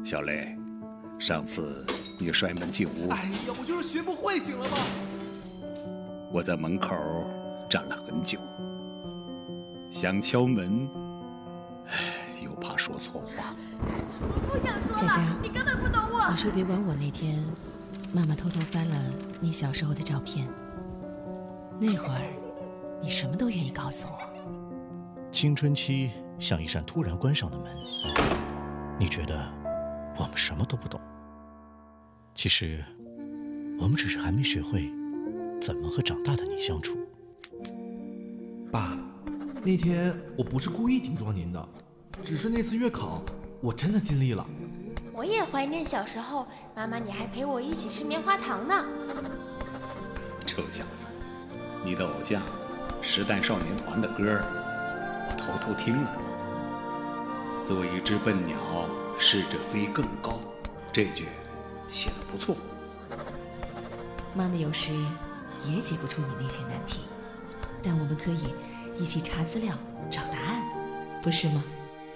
小雷，上次你摔门进屋， 哎呀，我就是学不会，行了吗？ 我在门口站了很久，想敲门，又怕说错话。 我不想说了， 佳佳， 你根本不懂我。 你说别管我。那天，妈妈偷偷翻了你小时候的照片，那会儿，你什么都愿意告诉我。 青春期像一扇突然关上的门，你觉得我们什么都不懂，其实我们只是还没学会怎么和长大的你相处。 爸，那天我不是故意顶撞您的，只是那次月考我真的尽力了。 我也怀念小时候，妈妈你还陪我一起吃棉花糖呢。 臭小子，你的偶像时代少年团的歌我偷偷听了。做一只笨鸟，试着飞更高，这句写得不错。 妈妈有时也解不出你那些难题，但我们可以一起查资料找答案，不是吗？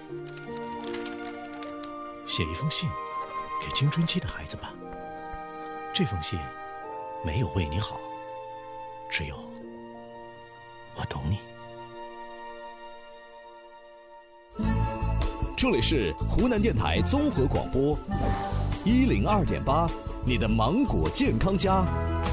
写一封信给青春期的孩子吧，这封信没有为你好，只有我懂你。 这里是湖南电台综合广播102.8，你的芒果健康家。